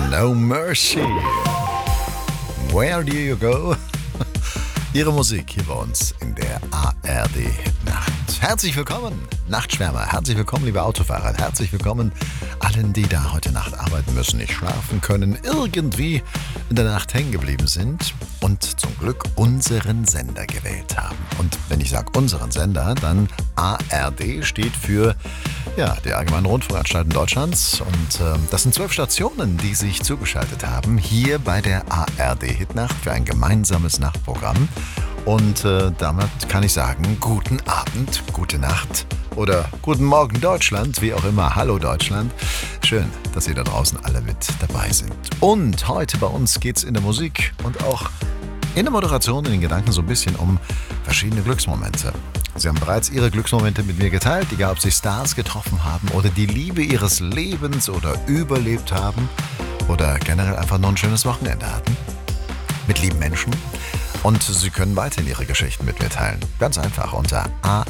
No Mercy. Where do you go? Ihre Musik hier bei uns in der ARD Nacht. Herzlich willkommen, Nachtschwärmer. Herzlich willkommen, liebe Autofahrer. Herzlich willkommen allen, die da heute Nacht arbeiten müssen, nicht schlafen können, irgendwie in der Nacht hängen geblieben sind und zum Glück unseren Sender gewählt haben. Und wenn ich sage unseren Sender, dann ARD steht für die Allgemeinen Rundfunkanstalten Deutschlands. Und das sind 12 Stationen, die sich zugeschaltet haben, hier bei der ARD Hitnacht für ein gemeinsames Nachtprogramm. Und damit kann ich sagen, guten Abend, gute Nacht oder guten Morgen Deutschland, wie auch immer. Hallo Deutschland. Schön, dass ihr da draußen alle mit dabei sind. Und heute bei uns geht es in der Musik und auch in der Moderation, in den Gedanken so ein bisschen um verschiedene Glücksmomente. Sie haben bereits Ihre Glücksmomente mit mir geteilt, egal ob Sie Stars getroffen haben oder die Liebe Ihres Lebens oder überlebt haben oder generell einfach nur ein schönes Wochenende hatten mit lieben Menschen. Und Sie können weiterhin Ihre Geschichten mit mir teilen. Ganz einfach unter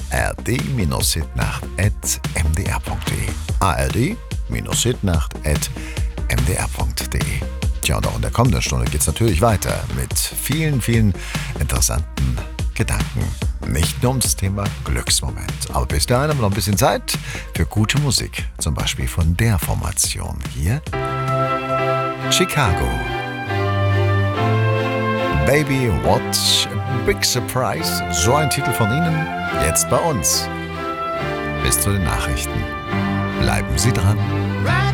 ard-hitnacht@mdr.de. ard-hitnacht@mdr.de. Tja, und auch in der kommenden Stunde geht es natürlich weiter mit vielen, vielen interessanten Gedanken. Nicht nur um das Thema Glücksmoment. Aber bis dahin haben wir noch ein bisschen Zeit für gute Musik. Zum Beispiel von der Formation hier. Chicago. Baby, what a big surprise. So ein Titel von Ihnen. Jetzt bei uns. Bis zu den Nachrichten. Bleiben Sie dran.